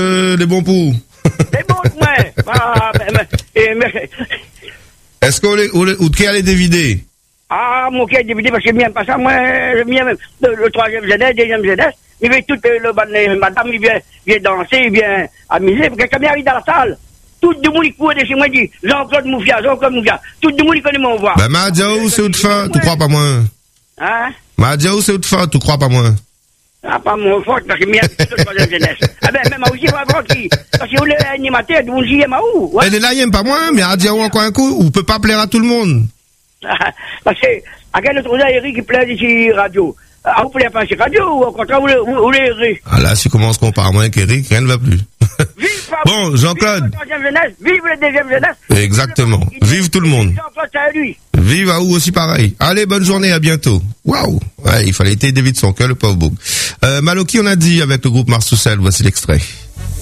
les bons poux. Les bons, ouais. Est-ce ou qui allait dévider? Ah, mon qui a dévidé, parce que bien pas ça, moi, même, le troisième jeunesse, deuxième jeunesse, il vient tout le madame, il vient danser, il vient amuser, parce que quand il arrive dans la salle, tout le monde, il court de chez moi, il dit, Jean-Claude Moufia, tout le monde, il connaît mon voix. Ben, Madiaou, c'est où de fin, tu crois pas moins? Hein? Madiaou, c'est où de fin, tu crois pas moins? Ah, pas mon faute, parce que bien, tout le troisième jeunesse. Ah ben, même aussi, pas avant qui, parce que vous l'avez animateur, vous j'y aime à où? Elle est là, il aime pas moins, mais Madiaou encore un coup, ou peut pas plaire à tout le monde? Parce que, à quel autre chose, Eric, il plaît ici, radio. Ah, vous plaît pas ici, radio, ou au contraire, vous les Eric? Ah là, si commence qu'on parle moins qu'Eric, rien ne va plus. Bon, Jean-Claude. Vive la troisième jeunesse, vive la deuxième jeunesse. Exactement. Vive tout le monde. Jean-Claude, c'est à lui. Vive à où aussi pareil. Allez, bonne journée, à bientôt. Waouh. Ouais, il fallait aider David son cœur, le pauvre bouc. Maloki, on a dit avec le groupe Marsoussel, voici l'extrait.